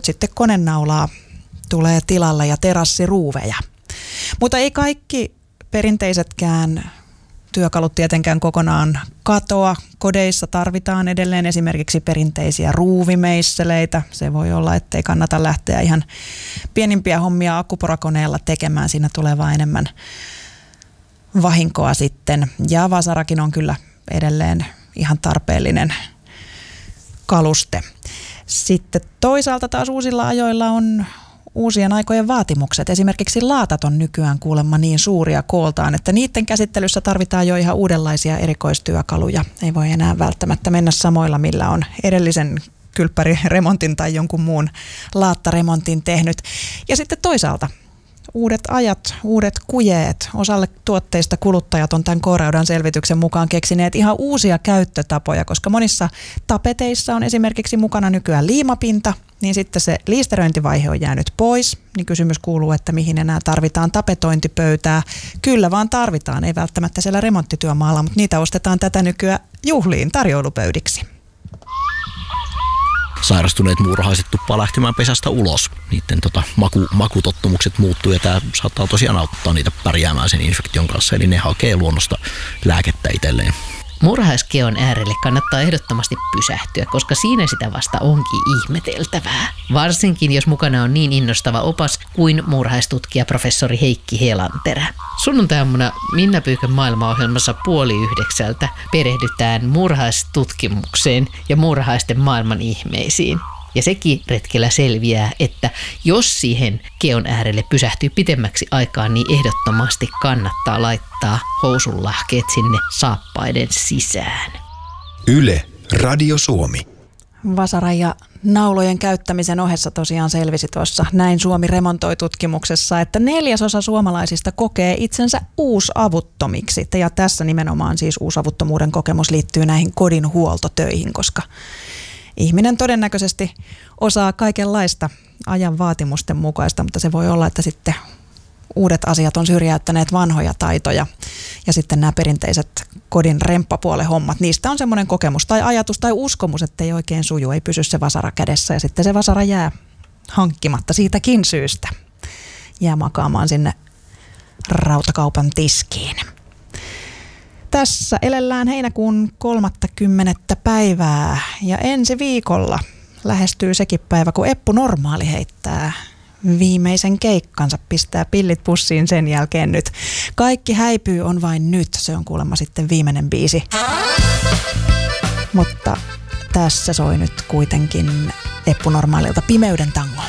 sitten konenaulaa tulee tilalle ja terassiruuveja. Mutta ei kaikki perinteisetkään työkalut tietenkään kokonaan katoa. Kodeissa tarvitaan edelleen esimerkiksi perinteisiä ruuvimeisseleitä. Se voi olla, ettei kannata lähteä ihan pienimpiä hommia akkuporakoneella tekemään. Siinä tulee vaan enemmän vahinkoa sitten. Ja vasarakin on kyllä edelleen ihan tarpeellinen kaluste. Sitten toisaalta taas uusilla ajoilla on uusien aikojen vaatimukset. Esimerkiksi laatat on nykyään kuulemma niin suuria kooltaan, että niiden käsittelyssä tarvitaan jo ihan uudenlaisia erikoistyökaluja. Ei voi enää välttämättä mennä samoilla, millä on edellisen kylppäriremontin tai jonkun muun laattaremontin tehnyt. Ja sitten toisaalta uudet ajat, uudet kujeet. Osalle tuotteista kuluttajat on tämän K-Raudan selvityksen mukaan keksineet ihan uusia käyttötapoja, koska monissa tapeteissa on esimerkiksi mukana nykyään liimapinta, niin sitten se liisteröintivaihe on jäänyt pois. Niin kysymys kuuluu, että mihin enää tarvitaan tapetointipöytää. Kyllä vaan tarvitaan, ei välttämättä siellä remonttityömaalla, mutta niitä ostetaan tätä nykyään juhliin tarjoilupöydiksi. Sairastuneet muurahaiset tuppaa lähtemään pesästä ulos. Niiden makutottumukset muuttuu ja tämä saattaa tosiaan auttaa niitä pärjäämään sen infektion kanssa. Eli ne hakee luonnosta lääkettä itselleen. Muurahaiskeon äärelle kannattaa ehdottomasti pysähtyä, koska siinä sitä vasta onkin ihmeteltävää. Varsinkin jos mukana on niin innostava opas kuin muurahaistutkija professori Heikki Helanterä. Sunnuntaina Minna Pyykön maailmaohjelmassa 8:30 perehdytään muurahaistutkimukseen ja muurahaisten maailman ihmeisiin. Ja sekin retkellä selviää, että jos siihen keon äärelle pysähtyy pitemmäksi aikaa, niin ehdottomasti kannattaa laittaa housunlahkeet sinne saappaiden sisään. Yle, Radio Suomi. Vasaran ja naulojen käyttämisen ohessa tosiaan selvisi tuossa Näin Suomi remontoi -tutkimuksessa, että 1/4 suomalaisista kokee itsensä uusavuttomiksi. Ja tässä nimenomaan siis uusavuttomuuden kokemus liittyy näihin kodin huoltotöihin, koska ihminen todennäköisesti osaa kaikenlaista ajan vaatimusten mukaista, mutta se voi olla, että sitten uudet asiat on syrjäyttäneet vanhoja taitoja. Ja sitten nämä perinteiset kodin remppapuolen hommat, niistä on semmoinen kokemus tai ajatus tai uskomus, että ei oikein suju, ei pysy se vasara kädessä ja sitten se vasara jää hankkimatta siitäkin syystä. Jää makaamaan sinne rautakaupan tiskiin. Tässä elellään heinäkuun 30. päivää ja ensi viikolla lähestyy sekin päivä, kun Eppu Normaali heittää viimeisen keikkansa, pistää pillit pussiin sen jälkeen nyt. Kaikki häipyy on vain nyt, se on kuulemma sitten viimeinen biisi. Mutta tässä soi nyt kuitenkin Eppu Normaalilta Pimeyden tango.